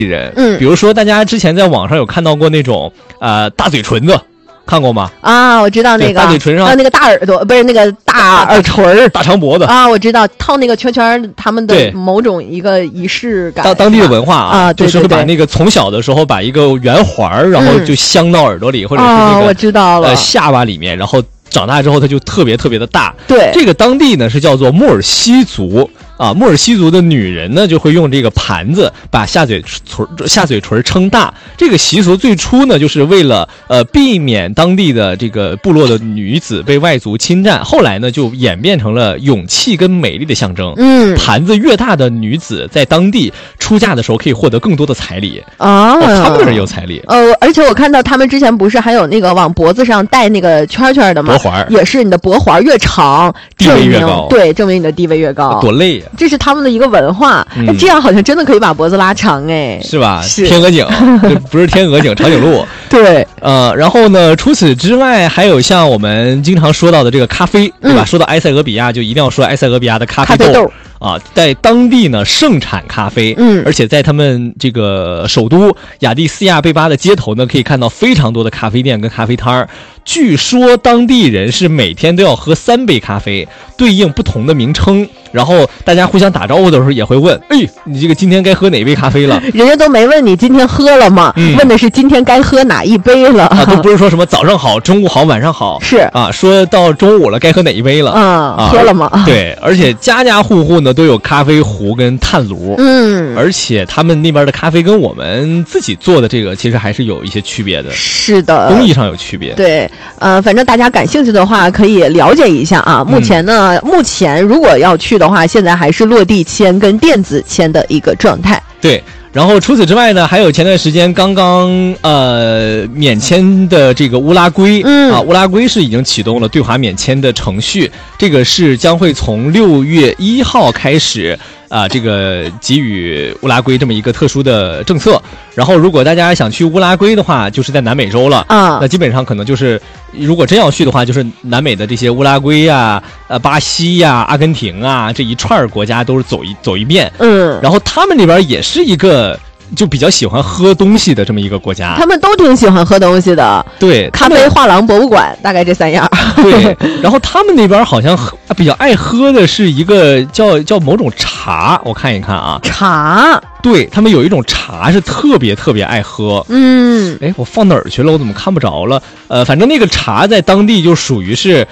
人。比如说大家之前在网上有看到过那种大嘴唇子。看过吗？ 啊，我知道那个大嘴唇上那个大耳朵，不是那个大耳垂、 大长脖子啊，我知道套那个圈圈，他们的某种一个仪式感， 当地的文化啊， 就是会把那个从小的时候把一个圆环，然后就镶到耳朵里，或者是那个我知道了下巴里面，然后长大之后它就特别特别的大。 对， 这个当地呢是叫做莫尔西族。莫尔西族的女人呢就会用这个盘子把下嘴唇撑大。这个习俗最初呢就是为了避免当地的这个部落的女子被外族侵占，后来呢就演变成了勇气跟美丽的象征。盘子越大的女子在当地出嫁的时候可以获得更多的彩礼啊。他们那儿有彩礼。 而且我看到他们之前不是还有那个往脖子上戴那个圈圈的吗？ 脖环也是，你的脖环越长， 地位越高。 对，证明你的地位越高。 多累呀！ 这是他们的一个文化，这样好像真的可以把脖子拉长， 是吧？ 是天鹅颈，不是天鹅颈，长颈鹿。 对， 然后呢，除此之外，还有像我们经常说到的这个咖啡，对吧？说到埃塞俄比亚，就一定要说埃塞俄比亚的咖啡豆啊，在当地呢盛产咖啡，而且在他们这个首都亚的斯亚贝巴的街头呢，可以看到非常多的咖啡店跟咖啡摊儿。据说当地人是每天都要喝3杯咖啡，对应不同的名称。然后大家互相打招呼的时候也会问：“哎，你这个今天该喝哪杯咖啡了？” 人家都没问你今天喝了吗？问的是今天该喝哪一杯了啊，都不是说什么早上好、中午好、晚上好， 是啊，说到中午了该喝哪一杯了喝了吗？ 对，而且家家户户呢都有咖啡壶跟炭炉，而且他们那边的咖啡跟我们自己做的这个其实还是有一些区别的， 是的， 工艺上有区别。 对，反正大家感兴趣的话可以了解一下啊。目前如果要去的话，现在还是落地签跟电子签的一个状态。 对。然后除此之外呢，还有前段时间刚刚免签的这个乌拉圭，乌拉圭是已经启动了对华免签的程序，这个是将会从6月1号开始这个给予乌拉圭这么一个特殊的政策。然后如果大家想去乌拉圭的话，就是在南美洲了那基本上可能就是如果真要去的话，就是南美的这些乌拉圭呀、巴西呀、阿根廷啊这一串国家都是走一遍。然后他们那边也是一个就比较喜欢喝东西的这么一个国家， 他们都挺喜欢喝东西的。 对， 咖啡、画廊、博物馆，大概这3样。 对，然后他们那边好像比较爱喝的是一个叫某种茶，我看一看啊， 茶。 对，他们有一种茶是特别特别爱喝。我放哪儿去了？我怎么看不着了？反正那个茶在当地就属于是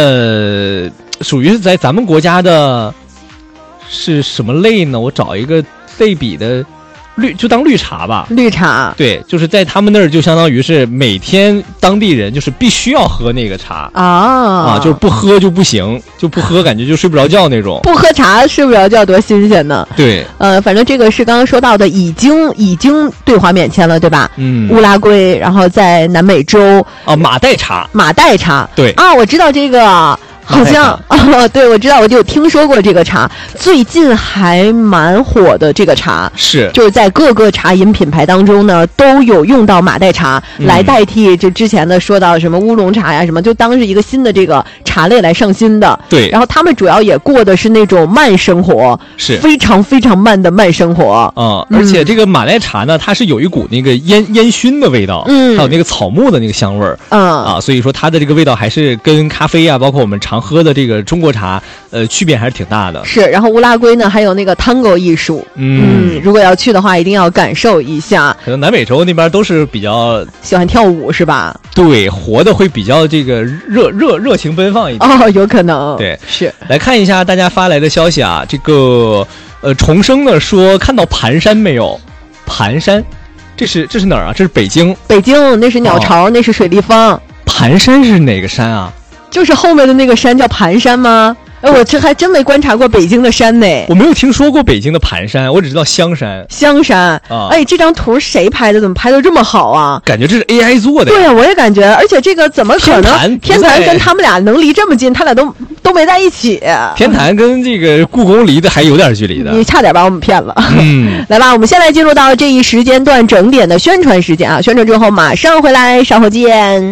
在咱们国家的是什么类呢？我找一个类比的。就当绿茶吧， 绿茶。 对，就是在他们那儿就相当于是每天当地人就是必须要喝那个茶就是不喝就不行，就不喝感觉就睡不着觉那种。 不喝茶睡不着觉多新鲜呢。 对， 反正这个是刚刚说到的，已经对华免签了，对吧？乌拉圭，然后在南美洲马黛茶。对我知道这个。好像对，我知道，我就有听说过这个茶，最近还蛮火的。这个茶就是在各个茶饮品牌当中呢，都有用到马黛茶来代替就之前的说到什么乌龙茶呀什么，就当是一个新的这个茶类来上新的。 对， 然后他们主要也过的是那种慢生活， 是非常非常慢的慢生活。 而且这个马黛茶呢，它是有一股那个烟熏的味道，还有那个草木的那个香味儿，所以说它的这个味道还是跟咖啡啊，包括我们常喝的这个中国茶区别还是挺大的。 是，然后乌拉圭呢还有那个探戈艺术，如果要去的话一定要感受一下。 可能南美洲那边都是比较喜欢跳舞是吧？ 对，活的会比较这个热情奔放一点。 有可能。 对， 是。来看一下大家发来的消息啊，这个重生呢说看到盘山没有？盘山，这是哪儿啊？这是北京， 那是鸟巢，那是水立方。 盘山是哪个山啊？ 就是后面的那个山叫盘山吗？我这还真没观察过北京的山呢。 我没有听说过北京的盘山，我只知道香山。 这张图谁拍的？怎么拍的这么好啊？ 感觉这是 AI 做的。 对呀，我也感觉，而且这个怎么可能？天坛跟他们俩能离这么近，他俩都没在一起。 天坛跟这个故宫离得还有点距离的。 你差点把我们骗了。来吧，我们先来进入到这一时间段整点的宣传时间啊！宣传之后马上回来，稍后见。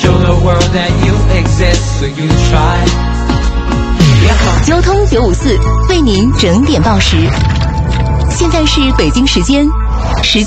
交通954为您整点报时，现在是北京时间时